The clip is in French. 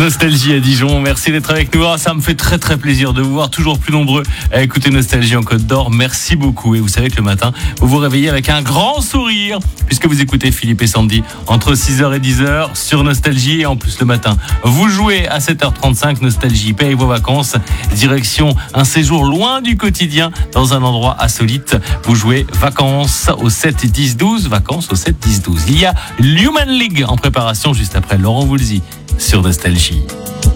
Nostalgie à Dijon, merci d'être avec nous. Ça me fait très très plaisir de vous voir toujours plus nombreux à écouter Nostalgie en Côte d'Or. Merci beaucoup. Et vous savez que le matin, vous vous réveillez avec un grand sourire puisque vous écoutez Philippe et Sandy entre 6h et 10h sur Nostalgie. Et en plus le matin, vous jouez à 7h35. Nostalgie paye vos vacances. Direction un séjour loin du quotidien dans un endroit insolite. Vous jouez vacances au 7 10 12. Vacances au 7 10 12. Il y a l'Human League en préparation juste après Laurent Voulzy sur Nostalgie.